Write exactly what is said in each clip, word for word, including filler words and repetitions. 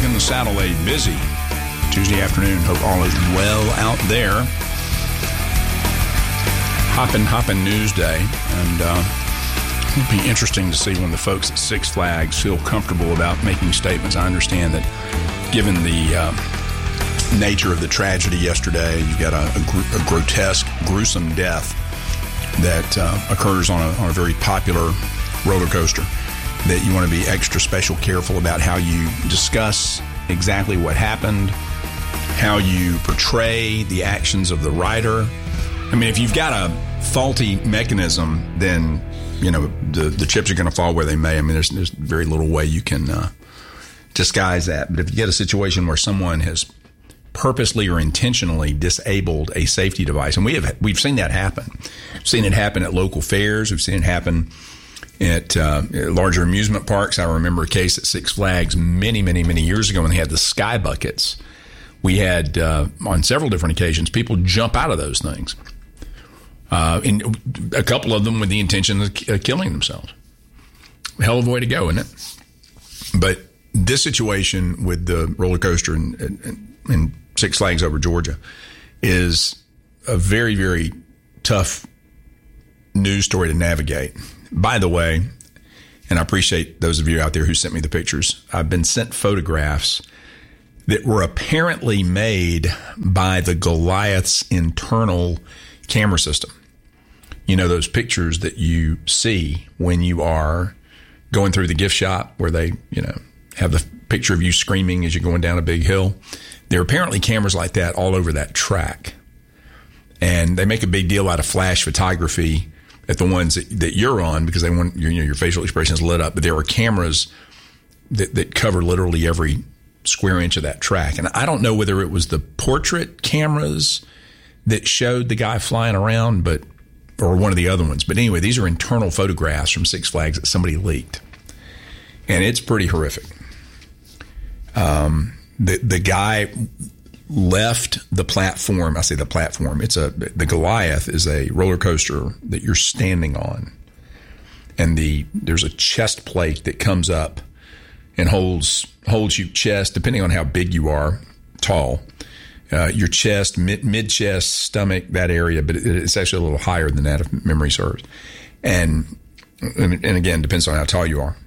in the saddle, a busy Tuesday afternoon. Hope all is well out there. Hoppin' Hoppin' News Day, and uh, it'll be interesting to see when the folks at Six Flags feel comfortable about making statements. I understand that given the uh, nature of the tragedy yesterday, you got a, a, gr- a grotesque, gruesome death that uh, occurs on a, on a very popular roller coaster, that you want to be extra special careful about how you discuss exactly what happened, how you portray the actions of the rider. I mean, if you've got a faulty mechanism, then, you know, the, the chips are going to fall where they may. I mean, there's, there's very little way you can uh, disguise that. But if you get a situation where someone has purposely or intentionally disabled a safety device, and we have, we've seen that happen. We've seen it happen at local fairs. We've seen it happen at uh, larger amusement parks. I remember a case at Six Flags many, many, many years ago when they had the sky buckets. We had, uh, on several different occasions, people jump out of those things. Uh, and a couple of them with the intention of k- killing themselves. Hell of a way to go, isn't it? But this situation with the roller coaster in, in, in Six Flags over Georgia is a very, very tough news story to navigate. By the way, and I appreciate those of you out there who sent me the pictures, I've been sent photographs that were apparently made by the Goliath's internal camera system. You know, those pictures that you see when you are going through the gift shop where they, you know, have the picture of you screaming as you're going down a big hill. There are apparently cameras like that all over that track. And they make a big deal out of flash photography at the ones that, that you're on because they want your, you know, your facial expressions lit up. But there are cameras that, that cover literally every square inch of that track. And I don't know whether it was the portrait cameras that showed the guy flying around, but or one of the other ones. But anyway, these are internal photographs from Six Flags that somebody leaked. And it's pretty horrific. Um, the, the guy left the platform. I say the platform. It's a, the Goliath is a roller coaster that you're standing on. And the, there's a chest plate that comes up and holds, holds you chest, depending on how big you are, tall. Uh, your chest, mid, mid chest, stomach, that area, but it, it's actually a little higher than that if memory serves. And, and and again, depends on how tall you are.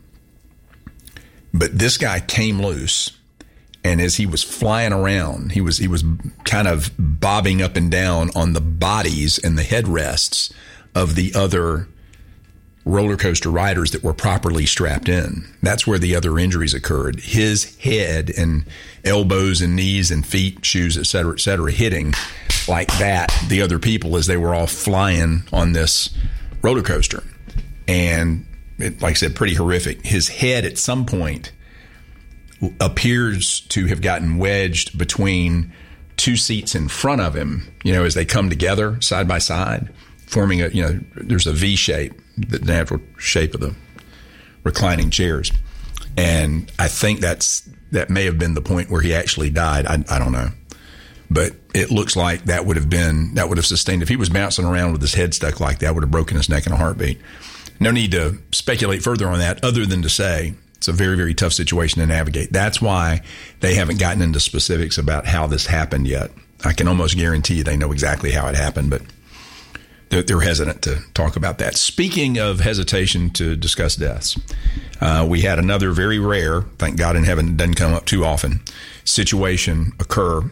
But this guy came loose, and as he was flying around, he was he was kind of bobbing up and down on the bodies and the headrests of the other roller coaster riders that were properly strapped in. That's where the other injuries occurred. His head and elbows and knees and feet, shoes, et cetera, et cetera, hitting like that the other people as they were all flying on this roller coaster. And it, like I said, pretty horrific. His head at some point appears to have gotten wedged between two seats in front of him, you know, as they come together side by side, forming a, you know, there's a V shape, the natural shape of the reclining chairs. And I think that's, that may have been the point where he actually died. I, I don't know. But it looks like that would have been, that would have sustained, if he was bouncing around with his head stuck like that, would have broken his neck in a heartbeat. No need to speculate further on that other than to say it's a very, very tough situation to navigate. That's why they haven't gotten into specifics about how this happened yet. I can almost guarantee you they know exactly how it happened, but they're, they're hesitant to talk about that. Speaking of hesitation to discuss deaths, uh, we had another very rare, thank God in heaven it doesn't come up too often, situation occur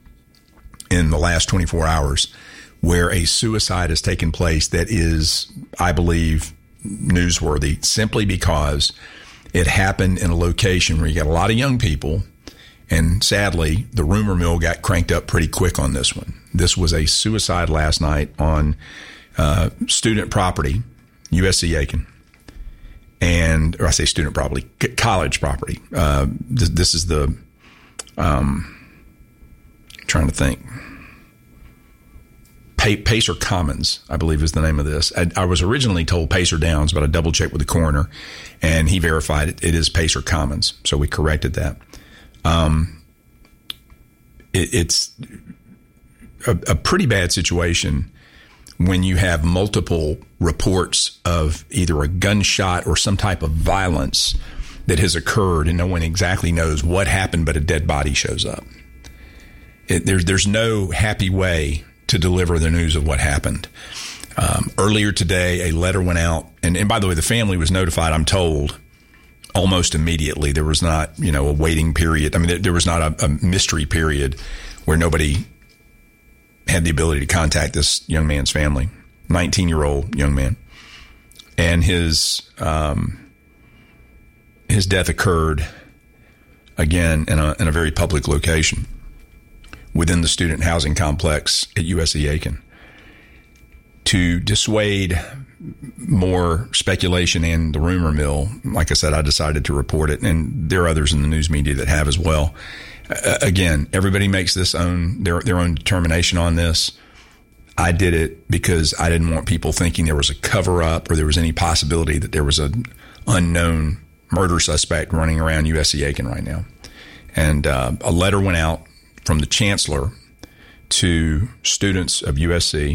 in the last twenty-four hours where a suicide has taken place that is, I believe, newsworthy simply because it happened in a location where you got a lot of young people. And sadly, the rumor mill got cranked up pretty quick on this one. This was a suicide last night on uh, student property, U S C Aiken. And, or I say student property, college property. Uh, this, this is the, um, trying to think. Pacer Commons, I believe is the name of this. I, I was originally told Pacer Downs, but I double checked with the coroner and he verified it. It is Pacer Commons. So we corrected that. Um, it, it's a, a pretty bad situation when you have multiple reports of either a gunshot or some type of violence that has occurred, and no one exactly knows what happened, but a dead body shows up. It, there's there's no happy way to deliver the news of what happened. Um, earlier today, a letter went out, and, and by the way, the family was notified, I'm told, almost immediately. There was not, you know, a waiting period. I mean, there, there was not a, a mystery period where nobody had the ability to contact this young man's family, nineteen-year-old young man. And his um, his death occurred, again, in a, in a very public location within the student housing complex at U S C Aiken. To dissuade more speculation and the rumor mill, like I said, I decided to report it, and there are others in the news media that have as well. Uh, again, everybody makes this own their their own determination on this. I did it because I didn't want people thinking there was a cover-up or there was any possibility that there was an unknown murder suspect running around U S C Aiken right now. And uh, a letter went out from the chancellor to students of U S C,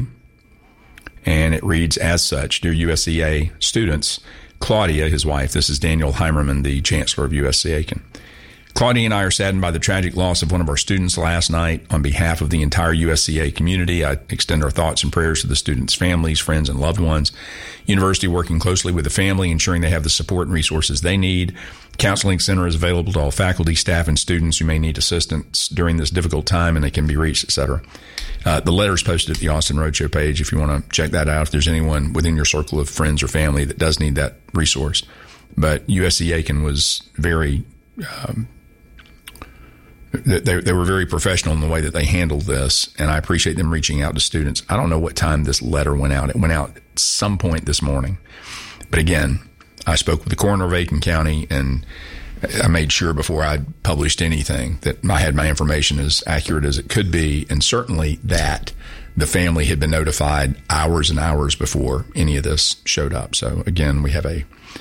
and it reads as such: Dear U S C A students, Claudia, his wife, this is Daniel Heimerman, the chancellor of U S C Aiken. Claudia and I are saddened by the tragic loss of one of our students last night. On behalf of the entire U S C A community, I extend our thoughts and prayers to the students' families, friends, and loved ones. University working closely with the family, ensuring they have the support and resources they need. Counseling center is available to all faculty, staff, and students who may need assistance during this difficult time, and they can be reached, et cetera. Uh, the letter is posted at the Austin Roadshow page if you want to check that out, if there's anyone within your circle of friends or family that does need that resource. But U S C Aiken was very... Um, They, they were very professional in the way that they handled this, and I appreciate them reaching out to students. I don't know what time this letter went out. It went out at some point this morning. But again, I spoke with the coroner of Aiken County, and I made sure before I published anything that I had my information as accurate as it could be, and certainly that the family had been notified hours and hours before any of this showed up. So again, we have a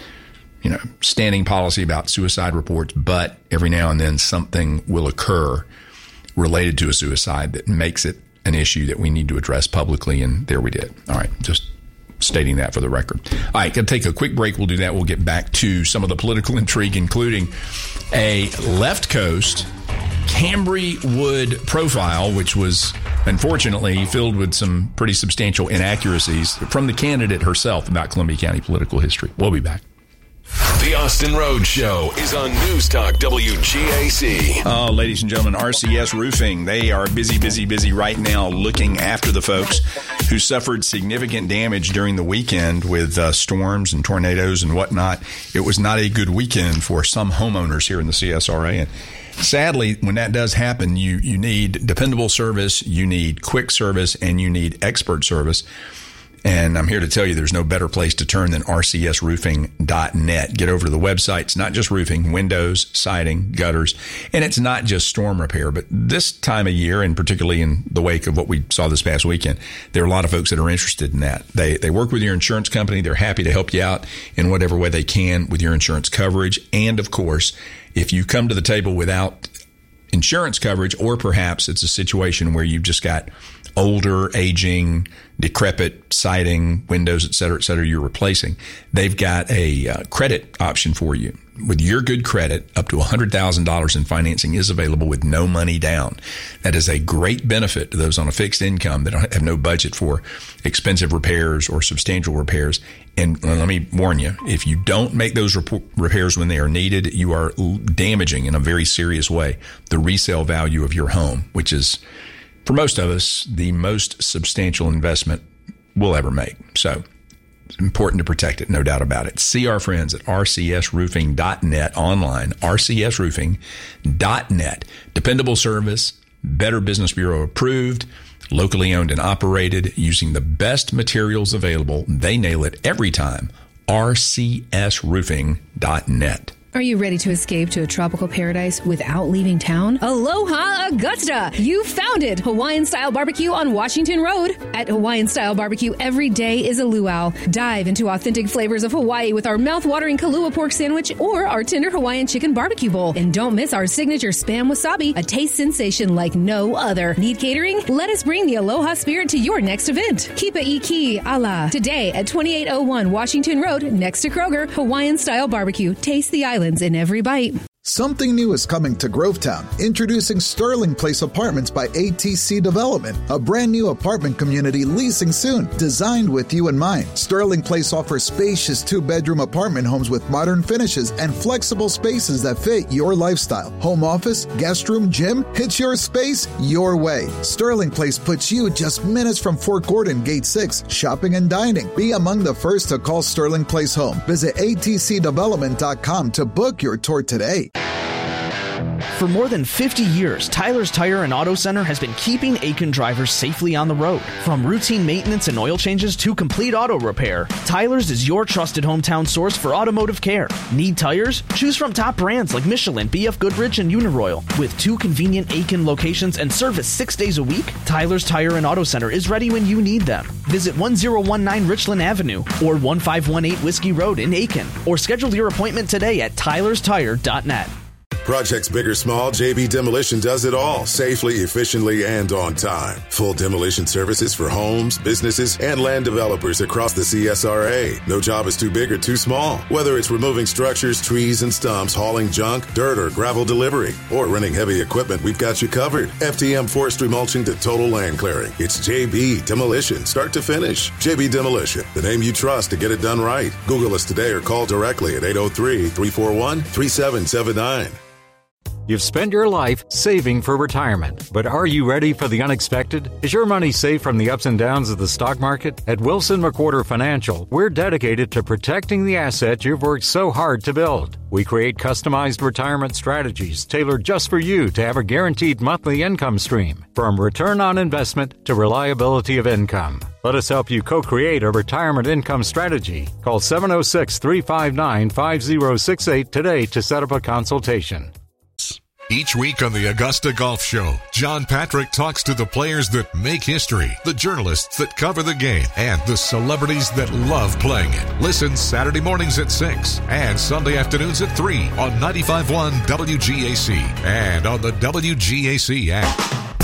you know, standing policy about suicide reports, but every now and then something will occur related to a suicide that makes it an issue that we need to address publicly, and there we did. All right, just stating that for the record. All right, going to take a quick break. We'll do that. We'll get back to some of the political intrigue, including a left coast Cambry Wood profile, which was unfortunately filled with some pretty substantial inaccuracies from the candidate herself about Columbia County political history. We'll be back. The Austin Road Show is on News Talk W G A C. Oh, ladies and gentlemen, R C S Roofing. They are busy, busy, busy right now looking after the folks who suffered significant damage during the weekend with uh, storms and tornadoes and whatnot. It was not a good weekend for some homeowners here in the C S R A. And sadly, when that does happen, you, you need dependable service, you need quick service, and you need expert service. And I'm here to tell you there's no better place to turn than R C S roofing dot net. Get over to the website. It's not just roofing, windows, siding, gutters, and it's not just storm repair. But this time of year, and particularly in the wake of what we saw this past weekend, there are a lot of folks that are interested in that. They they work with your insurance company. They're happy to help you out in whatever way they can with your insurance coverage. And, of course, if you come to the table without insurance coverage, or perhaps it's a situation where you've just got older, aging, decrepit siding, windows, et cetera, et cetera, you're replacing, they've got a uh, credit option for you. With your good credit, up to one hundred thousand dollars in financing is available with no money down. That is a great benefit to those on a fixed income that don't have no budget for expensive repairs or substantial repairs. And let me warn you, if you don't make those rep- repairs when they are needed, you are damaging in a very serious way the resale value of your home, which is, for most of us, the most substantial investment we'll ever make. So it's important to protect it, no doubt about it. See our friends at R C S roofing dot net online, R C S roofing dot net. Dependable service, Better Business Bureau approved, locally owned and operated, using the best materials available. They nail it every time. R C S roofing dot net. Are you ready to escape to a tropical paradise without leaving town? Aloha Augusta! You found it! Hawaiian-style barbecue on Washington Road. At Hawaiian-style barbecue, every day is a luau. Dive into authentic flavors of Hawaii with our mouth-watering Kalua pork sandwich or our tender Hawaiian chicken barbecue bowl. And don't miss our signature Spam Wasabi, a taste sensation like no other. Need catering? Let us bring the Aloha spirit to your next event. Kipa Iki Ala. Today at twenty-eight oh one Washington Road, next to Kroger, Hawaiian-style barbecue. Taste the island. islands in every bite. Something new is coming to Grovetown. Introducing Sterling Place Apartments by A T C Development, a brand new apartment community leasing soon, designed with you in mind. Sterling Place offers spacious two-bedroom apartment homes with modern finishes and flexible spaces that fit your lifestyle. Home office, guest room, gym, it's your space, your way. Sterling Place puts you just minutes from Fort Gordon, Gate six, shopping and dining. Be among the first to call Sterling Place home. Visit A T C development dot com to book your tour today. For more than fifty years, Tyler's Tire and Auto Center has been keeping Aiken drivers safely on the road. From routine maintenance and oil changes to complete auto repair, Tyler's is your trusted hometown source for automotive care. Need tires? Choose from top brands like Michelin, B F Goodrich, and Uniroyal. With two convenient Aiken locations and service six days a week, Tyler's Tire and Auto Center is ready when you need them. Visit one oh one nine Richland Avenue or one five one eight Whiskey Road in Aiken, or schedule your appointment today at tylers tire dot net. Projects big or small, J B Demolition does it all safely, efficiently, and on time. Full demolition services for homes, businesses, and land developers across the C S R A. No job is too big or too small. Whether it's removing structures, trees, and stumps, hauling junk, dirt, or gravel delivery, or renting heavy equipment, we've got you covered. F T M forestry mulching to total land clearing. It's J B Demolition, start to finish. J B Demolition, the name you trust to get it done right. Google us today or call directly at eight oh three, three four one, three seven seven nine. You've spent your life saving for retirement, but are you ready for the unexpected? Is your money safe from the ups and downs of the stock market? At Wilson McWhorter Financial, we're dedicated to protecting the assets you've worked so hard to build. We create customized retirement strategies tailored just for you to have a guaranteed monthly income stream, from return on investment to reliability of income. Let us help you co-create a retirement income strategy. Call seven oh six, three five nine, five oh six eight today to set up a consultation. Each week on the Augusta Golf Show, John Patrick talks to the players that make history, the journalists that cover the game, and the celebrities that love playing it. Listen Saturday mornings at six and Sunday afternoons at three on ninety-five point one W G A C and on the W G A C app.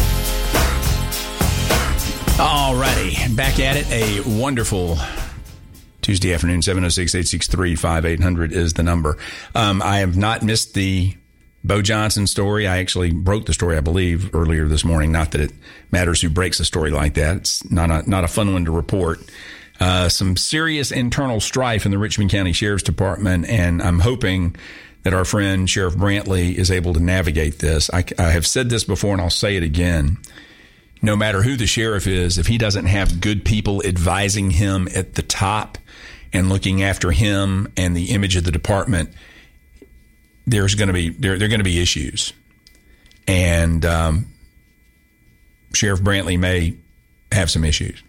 All righty, back at it. A wonderful Tuesday afternoon. seven oh six, eight six three, five eight hundred is the number. Um, I have not missed the Bo Johnson story. I actually broke the story, I believe, earlier this morning. Not that it matters who breaks a story like that. It's not a, not a fun one to report. Uh, some serious internal strife in the Richmond County Sheriff's Department, and I'm hoping that our friend Sheriff Brantley is able to navigate this. I, I have said this before, and I'll say it again. No matter who the sheriff is, if he doesn't have good people advising him at the top and looking after him and the image of the department, there's going to be there, there are going to be issues. And um, Sheriff Brantley may have some issues.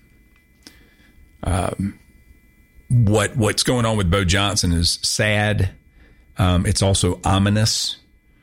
Um, what what's going on with Bo Johnson is sad. Um, it's also ominous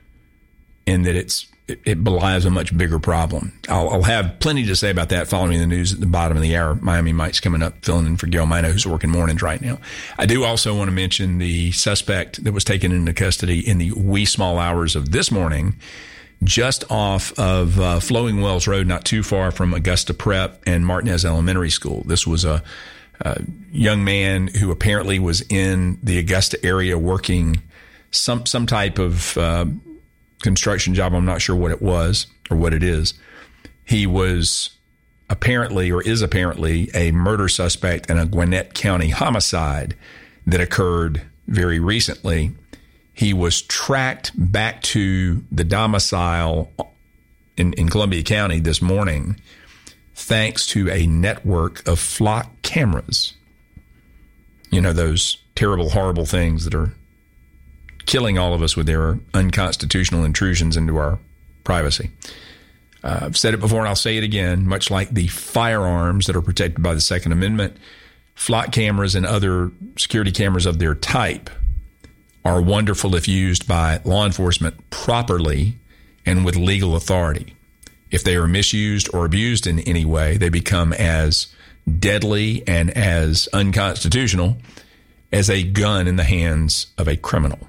in that it's it, it belies a much bigger problem. I'll, I'll have plenty to say about that following the news at the bottom of the hour. Miami Mike's coming up, filling in for Gail Mino, who's working mornings right now. I do also want to mention the suspect that was taken into custody in the wee small hours of this morning, just off of uh, Flowing Wells Road, not too far from Augusta Prep and Martinez Elementary School. This was a, a young man who apparently was in the Augusta area working some some type of uh, construction job. I'm not sure what it was or what it is. He was apparently or is apparently a murder suspect in a Gwinnett County homicide that occurred very recently. He was tracked back to the domicile in, in Columbia County this morning thanks to a network of flock cameras. You know, those terrible, horrible things that are killing all of us with their unconstitutional intrusions into our privacy. Uh, I've said it before and I'll say it again, much like the firearms that are protected by the Second Amendment, flock cameras and other security cameras of their type are wonderful if used by law enforcement properly and with legal authority. If they are misused or abused in any way, they become as deadly and as unconstitutional as a gun in the hands of a criminal.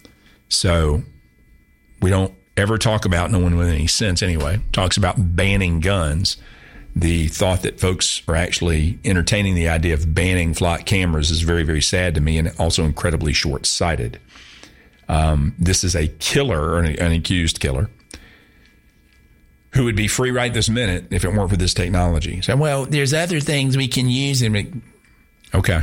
So we don't ever talk about, no one with any sense anyway, talks about banning guns. The thought that folks are actually entertaining the idea of banning flock cameras is very, very sad to me and also incredibly short-sighted. Um, this is a killer, or an, an accused killer, who would be free right this minute if it weren't for this technology. So, well, there's other things we can use. And make... Okay.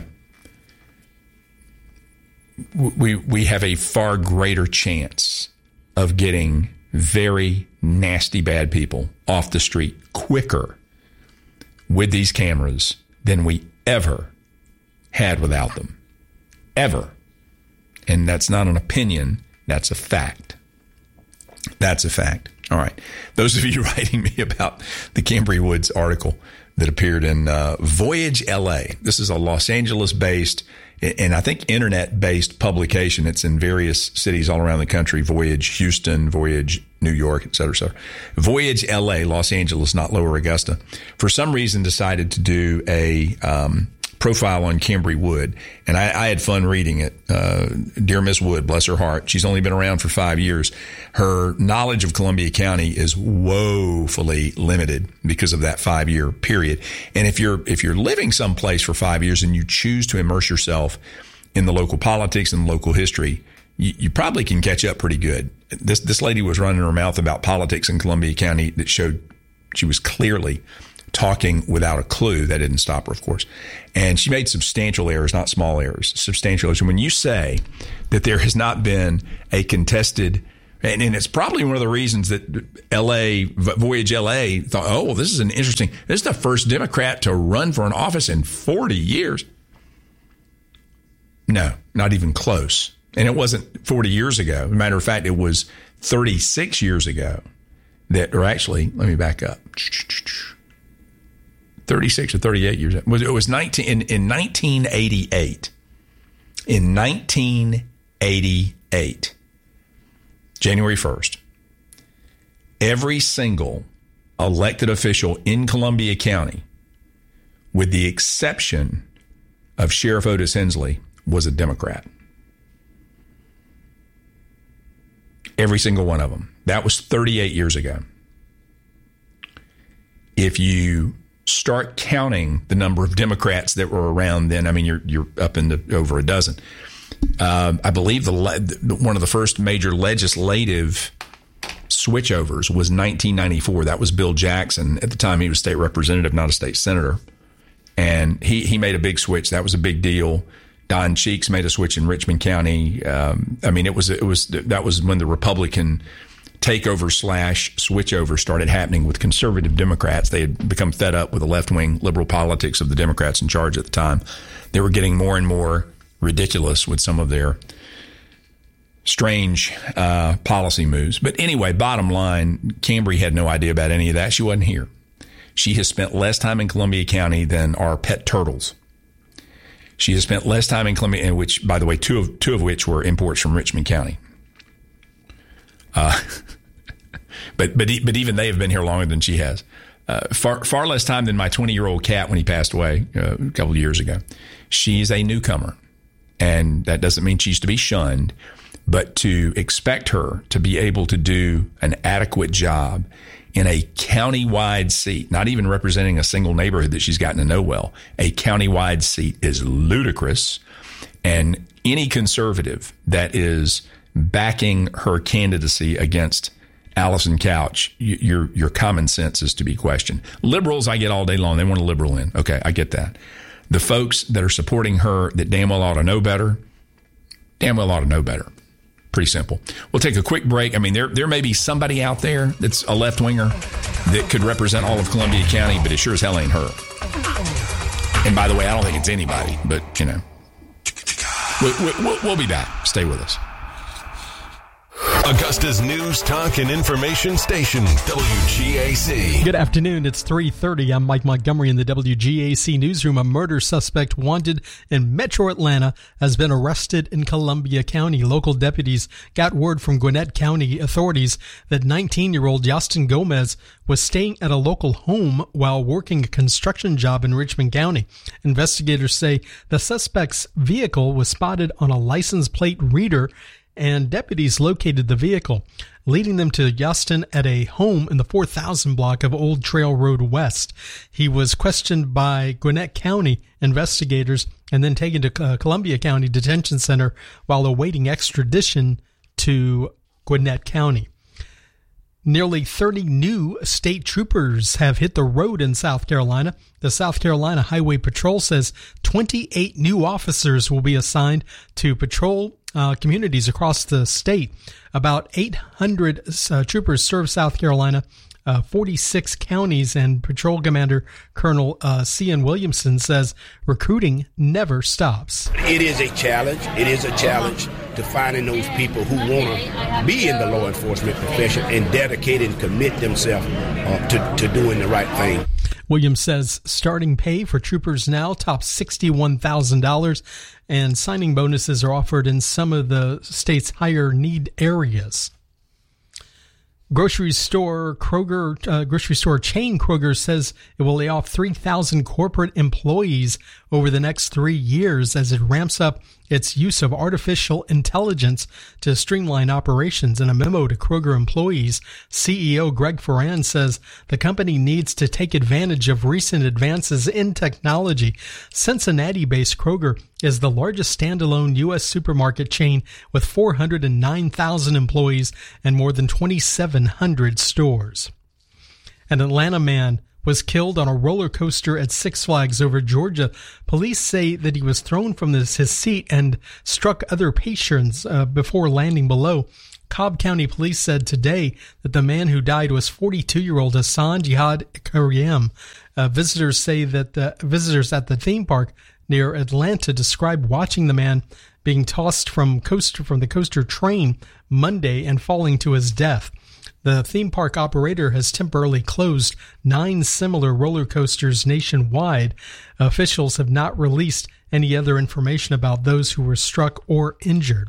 We, we have a far greater chance of getting very nasty, bad people off the street quicker with these cameras than we ever had without them. Ever. And that's not an opinion. That's a fact. That's a fact. All right. Those of you writing me about the Cambria Woods article that appeared in uh, Voyage L A. This is a Los Angeles-based and I think internet-based publication. It's in various cities all around the country. Voyage Houston, Voyage New York, et cetera, et cetera. Voyage L A, Los Angeles, not Lower Augusta, for some reason decided to do a um, profile on Cambria Wood. And I, I had fun reading it. Uh, dear Miss Wood, bless her heart. She's only been around for five years. Her knowledge of Columbia County is woefully limited because of that five-year period. And if you're if you're living someplace for five years and you choose to immerse yourself in the local politics and local history, you, you probably can catch up pretty good. This this lady was running her mouth about politics in Columbia County that showed she was clearly talking without a clue. That didn't stop her, of course. And she made substantial errors, not small errors, substantial errors. And when you say that there has not been a contested, and, and it's probably one of the reasons that L A, Voyage L A thought, oh, well, this is an interesting, this is the first Democrat to run for an office in forty years. No, not even close. And it wasn't forty years ago. As a matter of fact, it was thirty-six years ago that, or actually, let me back up. thirty-six or thirty-eight years. It was, it was nineteen, in, in nineteen eighty-eight. In nineteen eighty-eight, January first, every single elected official in Columbia County, with the exception of Sheriff Otis Hensley, was a Democrat. Every single one of them. That was thirty-eight years ago. If you start counting the number of Democrats that were around then, I mean, you're you're up into over a dozen. Uh, I believe the one of the first major legislative switchovers was nineteen ninety-four. That was Bill Jackson. At the time, he was state representative, not a state senator. And he, he made a big switch. That was a big deal. Don Cheeks made a switch in Richmond County. Um, I mean, it was it was that was when the Republican takeover slash switchover started happening with conservative Democrats. They had become fed up with the left-wing liberal politics of the Democrats in charge at the time. They were getting more and more ridiculous with some of their strange uh, policy moves. But anyway, bottom line, Cambria had no idea about any of that. She wasn't here. She has spent less time in Columbia County than our pet turtles. She has spent less time in Columbia, which, by the way, two of two of which were imports from Richmond County. Uh, but but but even they have been here longer than she has. Uh, far far less time than my twenty-year-old cat when he passed away uh, a couple of years ago. She's a newcomer, and that doesn't mean she's to be shunned, but to expect her to be able to do an adequate job in a county-wide seat, not even representing a single neighborhood that she's gotten to know well, a county-wide seat is ludicrous. And any conservative that is backing her candidacy against Allison Couch, your your common sense is to be questioned. Liberals, I get all day long. They want a liberal in. Okay, I get that. The folks that are supporting her that damn well ought to know better, damn well ought to know better. Pretty simple. We'll take a quick break. I mean, there there may be somebody out there that's a left-winger that could represent all of Columbia County, but it sure as hell ain't her. And by the way, I don't think it's anybody, but, you know. We'll, we'll, we'll be back. Stay with us. Augusta's news, talk, and information station, W G A C. Good afternoon. It's three thirty. I'm Mike Montgomery in the W G A C newsroom. A murder suspect wanted in Metro Atlanta has been arrested in Columbia County. Local deputies got word from Gwinnett County authorities that nineteen-year-old Justin Gomez was staying at a local home while working a construction job in Richmond County. Investigators say the suspect's vehicle was spotted on a license plate reader, and deputies located the vehicle, leading them to Justin at a home in the four thousand block of Old Trail Road West. He was questioned by Gwinnett County investigators and then taken to uh, Columbia County Detention Center while awaiting extradition to Gwinnett County. Nearly thirty new state troopers have hit the road in South Carolina. The South Carolina Highway Patrol says twenty-eight new officers will be assigned to patrol uh, communities across the state. About eight hundred uh, troopers serve South Carolina, uh, forty-six counties, and Patrol Commander Colonel uh, C N Williamson says recruiting never stops. It is a challenge. It is a challenge to finding those people who want to be in the law enforcement profession and dedicate and commit themselves uh, to, to doing the right thing. Williams says starting pay for troopers now tops sixty-one thousand dollars, and signing bonuses are offered in some of the state's higher need areas. Grocery store Kroger, uh, grocery store chain Kroger says it will lay off three thousand corporate employees over the next three years as it ramps up its use of artificial intelligence to streamline operations. In a memo to Kroger employees, C E O Greg Ferran says the company needs to take advantage of recent advances in technology. Cincinnati-based Kroger is the largest standalone U S supermarket chain with four hundred nine thousand employees and more than twenty-seven hundred stores. An Atlanta man was killed on a roller coaster at Six Flags over Georgia. Police say that he was thrown from this, his seat and struck other patrons uh, before landing below. Cobb County Police said today that the man who died was forty-two-year-old Hassan Jihad Karim. Uh, visitors say that the visitors at the theme park near Atlanta described watching the man being tossed from coaster from the coaster train Monday and falling to his death. The theme park operator has temporarily closed nine similar roller coasters nationwide. Officials have not released any other information about those who were struck or injured.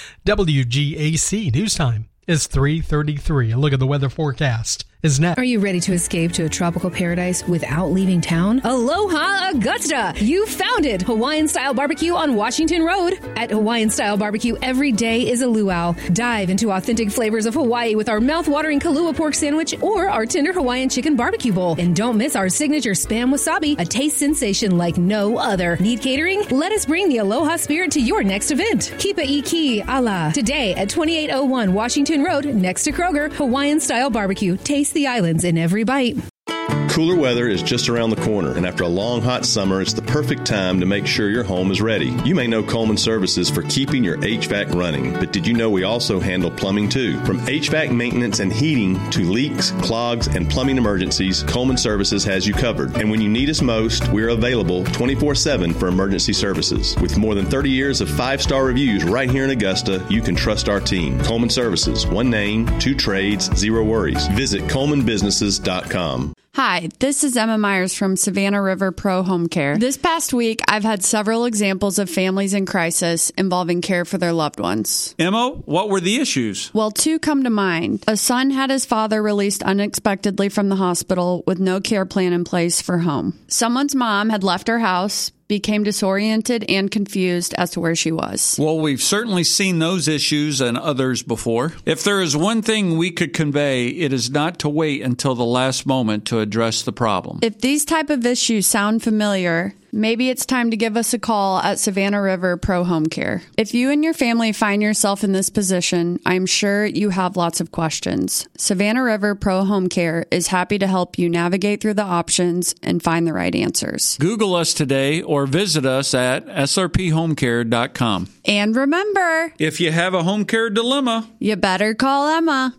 W G A C News Time is three thirty-three. A look at the weather forecast is next. Are you ready to escape to a tropical paradise without leaving town? Aloha Augusta! You found it! Hawaiian-style barbecue on Washington Road. At Hawaiian-style barbecue, every day is a luau. Dive into authentic flavors of Hawaii with our mouth-watering Kalua pork sandwich or our tender Hawaiian chicken barbecue bowl. And don't miss our signature Spam Wasabi, a taste sensation like no other. Need catering? Let us bring the Aloha spirit to your next event. Kipa Iki Ala. Today at twenty-eight oh one Washington Road, next to Kroger, Hawaiian-style barbecue. Taste the islands in every bite. Cooler weather is just around the corner, and after a long, hot summer, it's the perfect time to make sure your home is ready. You may know Coleman Services for keeping your H V A C running, but did you know we also handle plumbing too? From H V A C maintenance and heating to leaks, clogs, and plumbing emergencies, Coleman Services has you covered. And when you need us most, we're available twenty-four seven for emergency services. With more than thirty years of five-star reviews right here in Augusta, you can trust our team. Coleman Services, one name, two trades, zero worries. Visit coleman businesses dot com. Hi, this is Emma Myers from Savannah River Pro Home Care. This past week, I've had several examples of families in crisis involving care for their loved ones. Emma, what were the issues? Well, two come to mind. A son had his father released unexpectedly from the hospital with no care plan in place for home. Someone's mom had left her house, became disoriented and confused as to where she was. Well, we've certainly seen those issues and others before. If there is one thing we could convey, it is not to wait until the last moment to address the problem. If these type of issues sound familiar, maybe it's time to give us a call at Savannah River Pro Home Care. If you and your family find yourself in this position, I'm sure you have lots of questions. Savannah River Pro Home Care is happy to help you navigate through the options and find the right answers. Google us today or visit us at s r p home care dot com. And remember, if you have a home care dilemma, you better call Emma.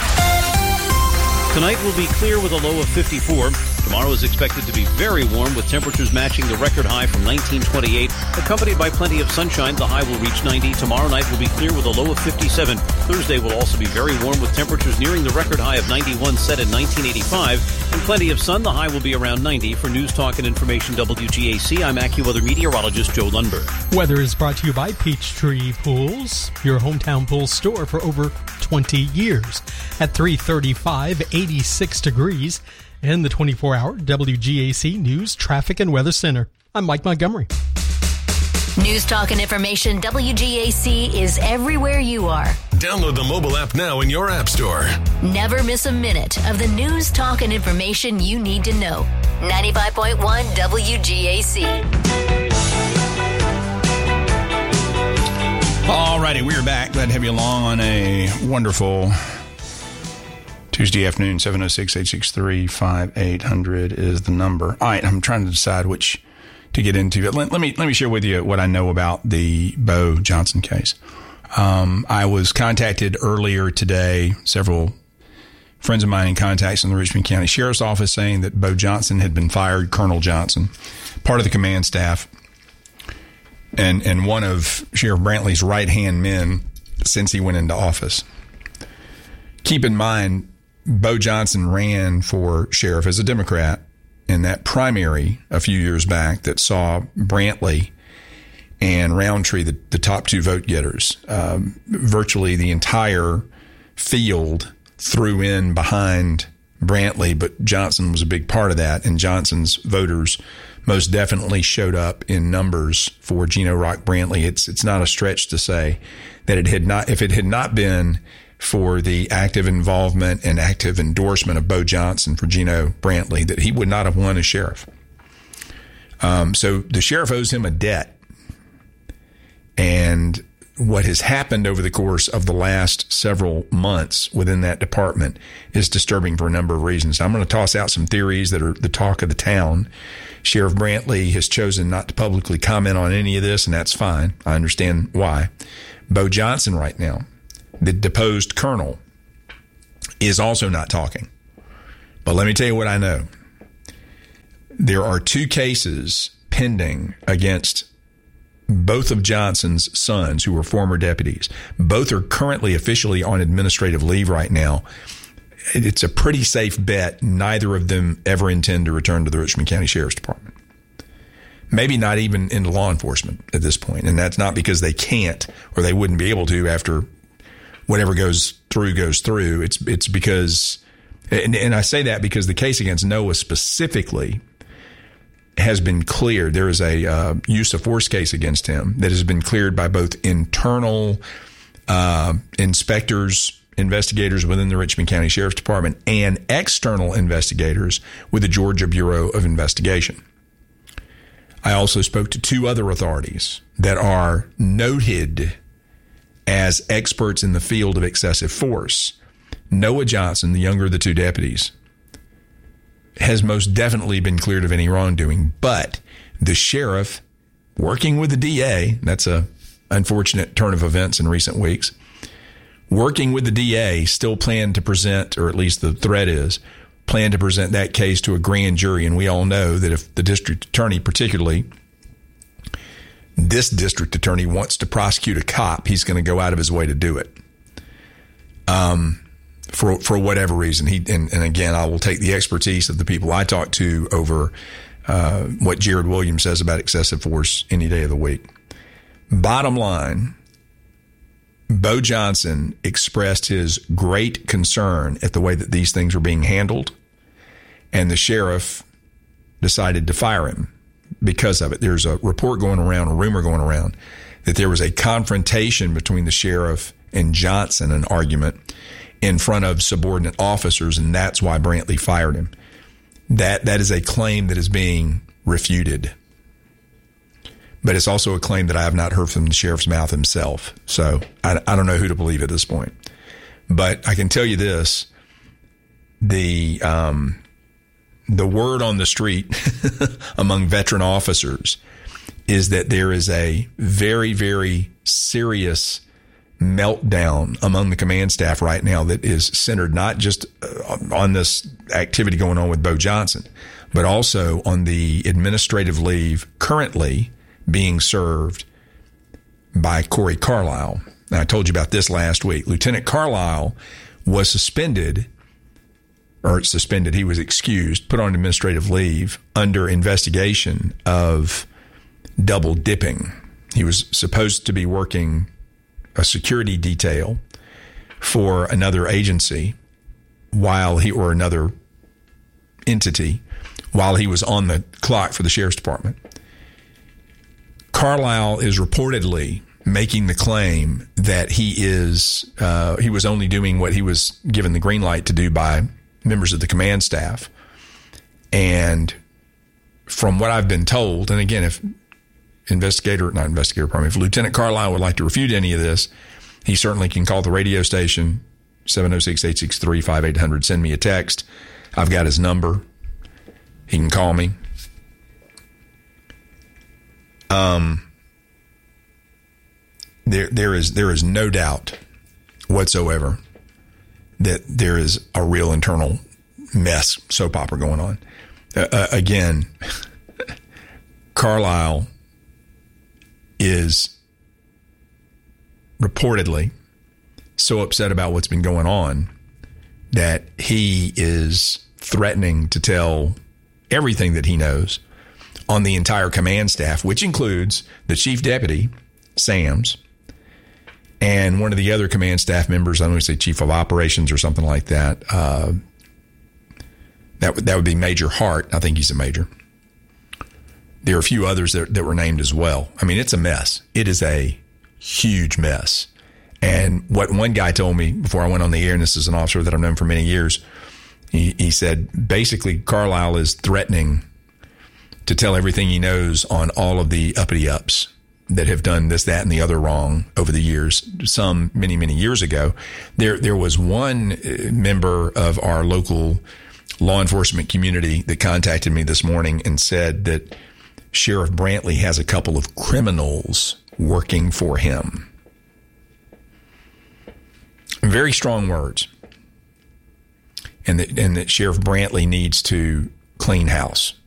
Tonight will be clear with a low of fifty-four. Tomorrow is expected to be very warm with temperatures matching the record high from nineteen twenty-eight. Accompanied by plenty of sunshine, the high will reach ninety. Tomorrow night will be clear with a low of fifty-seven. Thursday will also be very warm with temperatures nearing the record high of ninety-one set in nineteen eighty-five. And plenty of sun, the high will be around ninety. For News Talk and Information W G A C, I'm AccuWeather meteorologist Joe Lundberg. Weather is brought to you by Peachtree Pools, your hometown pool store for over twenty years. At three thirty-five, eighty-six degrees. In the twenty-four hour W G A C News, Traffic, and Weather Center. I'm Mike Montgomery. News Talk and Information W G A C is everywhere you are. Download the mobile app now in your app store. Never miss a minute of the news, talk, and information you need to know. ninety-five point one W G A C. All righty, we are back. Glad to have you along on a wonderful Tuesday afternoon. seven oh six, eight six three, five eight hundred is the number. All right, I'm trying to decide which to get into. Let, let me let me share with you what I know about the Bo Johnson case. Um, I was contacted earlier today, several friends of mine in contacts in the Richmond County Sheriff's Office saying that Bo Johnson had been fired, Colonel Johnson, part of the command staff, and and one of Sheriff Brantley's right-hand men since he went into office. Keep in mind, Bo Johnson ran for sheriff as a Democrat in that primary a few years back that saw Brantley and Roundtree, the, the top two vote getters. Um, virtually the entire field threw in behind Brantley, but Johnson was a big part of that, and Johnson's voters most definitely showed up in numbers for Geno Rock Brantley. It's it's not a stretch to say that it had not, if it had not been for the active involvement and active endorsement of Bo Johnson for Geno Brantley, that he would not have won as sheriff. Um, so the sheriff owes him a debt. And what has happened over the course of the last several months within that department is disturbing for a number of reasons. I'm going to toss out some theories that are the talk of the town. Sheriff Brantley has chosen not to publicly comment on any of this, and that's fine. I understand why. Bo Johnson right now, the deposed colonel, is also not talking. But let me tell you what I know. There are two cases pending against both of Johnson's sons, who were former deputies. Both are currently officially on administrative leave right now. It's a pretty safe bet neither of them ever intend to return to the Richmond County Sheriff's Department. Maybe not even into law enforcement at this point. And that's not because they can't or they wouldn't be able to after whatever goes through goes through. It's it's because, and, and I say that because the case against Noah specifically has been cleared. There is a uh, use of force case against him that has been cleared by both internal uh, inspectors, investigators within the Richmond County Sheriff's Department, and external investigators with the Georgia Bureau of Investigation. I also spoke to two other authorities that are noted as experts in the field of excessive force. Noah Johnson, the younger of the two deputies, has most definitely been cleared of any wrongdoing, but the sheriff, working with the D A, that's a unfortunate turn of events in recent weeks, working with the D A, still plan to present, or at least the threat is, plan to present that case to a grand jury. And we all know that if the district attorney, particularly this district attorney, wants to prosecute a cop, he's going to go out of his way to do it. Um, for for whatever reason. He and, and again, I will take the expertise of the people I talk to over uh, what Jared Williams says about excessive force any day of the week. Bottom line, Bo Johnson expressed his great concern at the way that these things were being handled, and the sheriff decided to fire him because of it. There's a report going around, a rumor going around, that there was a confrontation between the sheriff and Johnson, an argument in front of subordinate officers, and that's why Brantley fired him. That that is a claim that is being refuted. But it's also a claim that I have not heard from the sheriff's mouth himself. So I, I don't know who to believe at this point. But I can tell you this, the um, the word on the street among veteran officers is that there is a very, very serious meltdown among the command staff right now that is centered not just on this activity going on with Bo Johnson, but also on the administrative leave currently being served by Corey Carlisle. Now, I told you about this last week. Lieutenant Carlisle was suspended, or suspended, he was excused, put on administrative leave under investigation of double dipping. He was supposed to be working a security detail for another agency while he, or another entity, while he was on the clock for the sheriff's department. Carlisle is reportedly making the claim that he is, uh, he was only doing what he was given the green light to do by members of the command staff. And from what I've been told, and again, if investigator, not investigator, pardon me, if Lieutenant Carlisle would like to refute any of this, he certainly can call the radio station, seven oh six, eight six three, five eight hundred. Send me a text. I've got his number. He can call me. Um, there, there is, there is no doubt whatsoever that there is a real internal mess, soap opera going on. Uh, uh, again, Carlisle is reportedly so upset about what's been going on that he is threatening to tell everything that he knows on the entire command staff, which includes the chief deputy, Sams, and one of the other command staff members, I don't want to say chief of operations or something like that. Uh, that, that would be Major Hart. I think he's a major. There are a few others that, that were named as well. I mean, it's a mess. It is a huge mess. And what one guy told me before I went on the air, and this is an officer that I've known for many years, he, he said, basically, Carlisle is threatening to tell everything he knows on all of the uppity ups that have done this, that, and the other wrong over the years. Some many, many years ago, there there was one member of our local law enforcement community that contacted me this morning and said that Sheriff Brantley has a couple of criminals working for him. Very strong words. And that, and that Sheriff Brantley needs to clean house.